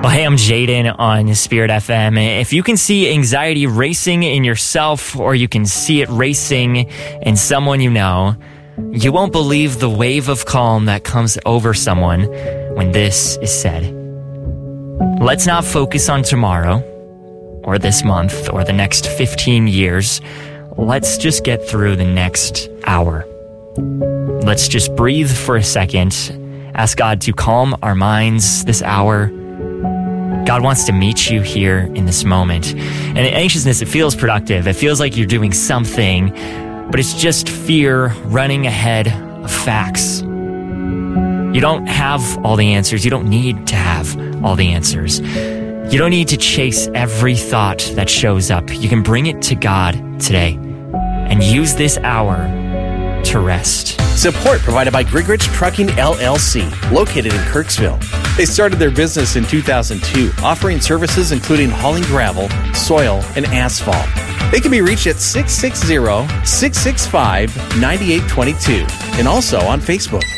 Well, hey, I'm Jaden on Spirit FM. If you can see anxiety racing in yourself, or you can see it racing in someone you know, you won't believe the wave of calm that comes over someone when this is said. Let's not focus on tomorrow, or this month, or the next 15 years. Let's just get through the next hour. Let's just breathe for a second. Ask God to calm our minds this hour. God wants to meet you here in this moment. And anxiousness, it feels productive. It feels like you're doing something, but it's just fear running ahead of facts. You don't have all the answers. You don't need to have all the answers. You don't need to chase every thought that shows up. You can bring it to God today and use this hour to rest. Support provided by Grigorich Trucking LLC, located in Kirksville. They started their business in 2002, offering services including hauling gravel, soil, and asphalt. They can be reached at 660-665-9822 and also on Facebook.